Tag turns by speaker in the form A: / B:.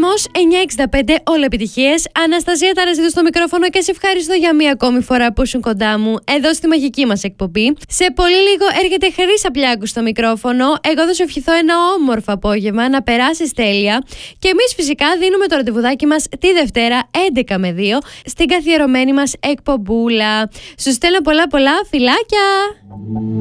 A: Ρυθμός 965, όλα επιτυχίες. Αναστασία Ταραζίδου στο μικρόφωνο και σε ευχαριστώ για μία ακόμη φορά που ήσουν κοντά μου εδώ στη μαγική μας εκπομπή. Σε πολύ λίγο έρχεται Χρύσα Πλιάκου στο μικρόφωνο. Εγώ θα σου ευχηθώ ένα όμορφο απόγευμα, να περάσεις τέλεια. Και εμείς φυσικά δίνουμε το ραντεβουδάκι μας τη Δευτέρα 11 με 2 στην καθιερωμένη μας εκπομπούλα. Σου στέλνω πολλά φιλάκια!